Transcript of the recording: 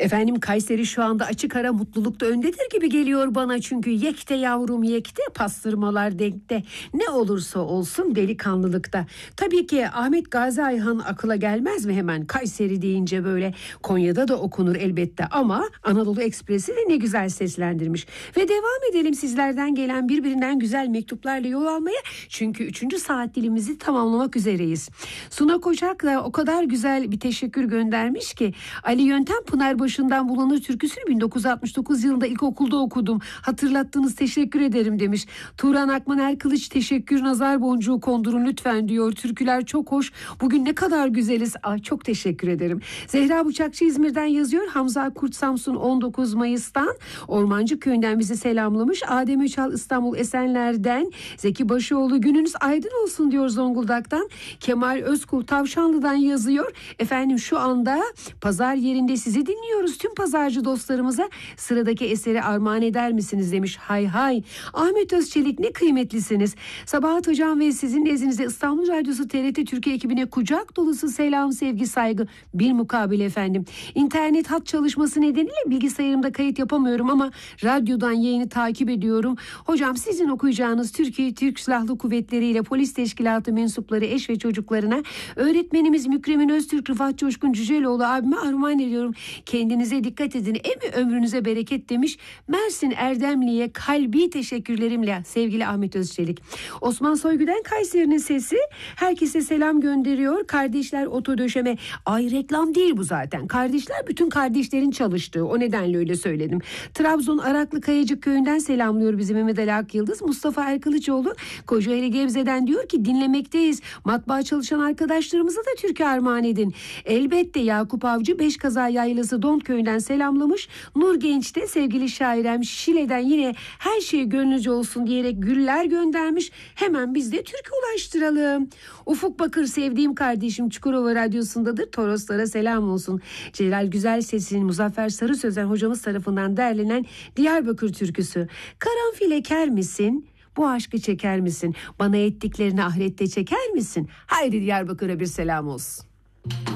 Efendim Kayseri şu anda açık ara mutlulukta öndedir gibi geliyor bana. Çünkü yekte yavrum yekte, pastırmalar denkte. Ne olursa olsun delikanlılıkta. Tabii ki Ahmet Gazi Ayhan akıla gelmez mi hemen? Kayseri deyince böyle Konya'da da okunur elbette. Ama Anadolu Ekspresi de ne güzel seslendirmiş. Ve devam edelim sizlerden gelen birbirinden güzel mektuplarla yol almaya. Çünkü 3. saat dilimizi tamamlamak üzereyiz. Suna Koçak da o kadar güzel bir teşekkür göndermiş ki. Ali Yöntem Pınarbaşı'ndan Bulanır türküsünü 1969 yılında ilkokulda okudum. Hatırlattınız, teşekkür ederim demiş. Turan Akman Erkılıç teşekkür, nazar boncuğu kondurun lütfen diyor. Türküler çok hoş. Bugün ne kadar güzeliz. Çok teşekkür ederim. Zehra Bıçakçı İzmir'den yazıyor. Hamza Kurt Samsun 19 Mayıs'tan Ormancı Köyü'nden bizi selamlamış. Adem Öçal İstanbul Esenler'den, Zeki Başoğlu gününüz aydın olsun diyor Zonguldak'tan. Kemal Özkul Tavşanlı'dan yazıyor. Efendim şu anda pazar yerinde sizi dinliyoruz. Tüm pazarcı dostlarımıza sıradaki eseri armağan eder misiniz demiş. Hay hay. Ahmet Özçelik ne kıymetlisiniz. Sabahat Hocam ve sizin nezdinizde İstanbul Radyosu TRT Türkiye ekibine kucak dolusu selam, sevgi, saygı. Bir mukabele efendim. İnternet hat çalışması nedeniyle bilgisayarımda kayıt yapamıyorum ama radyodan yayını takip ediyorum. Hocam sizin okuyacağınız Türkiye Türk Silahlı Kuvvetleri ile Polis Teşkilatı mensupları, eş ve çocuklarına öğretmenimiz Mükremin Öztürk, Rıfat Coşkun Cüceloğlu abime armağan ediyorum. Kendinize dikkat edin. Ömrünüze bereket demiş. Mersin Erdemli'ye kalbi teşekkürlerimle sevgili Ahmet Özçelik. Osman Soygü'den Kayseri'nin sesi herkese selam gönderiyor. Kardeşler otodöşeme. Ay reklam değil bu zaten. Kardeşler bütün kardeşlerin çalıştığı. O nedenle öyle söyledim. Trabzon Araklı Kayacık Köyü'nden selamlıyor bizi Mehmet Ali Akyıldız. Mustafa Erkılıçoğlu Kocaeli Gebze'den diyor ki dinlemekteyiz. Matbaa çalışan arkadaşlarımıza da türkü armağan edin. Elbette Yakup Avcı Beşkaza Yaylası Dont Köyü'nden selamlamış. Nur Genç de sevgili şairem Şile'den yine her şey gönlünüzce olsun diyerek güller göndermiş. Hemen biz de türkü ulaştıralım. Ufuk Bakır sevdiğim kardeşim Çukurova Radyosu'ndadır. Toroslara selam olsun. Celal Güzel Ses'in Muzaffer Sarı Sözen hocamız tarafından derlenen Diyarbakır türküsü. Karanfil eker misin? Bu aşkı çeker misin? Bana ettiklerini ahirette çeker misin? Haydi Diyarbakır'a bir selam olsun.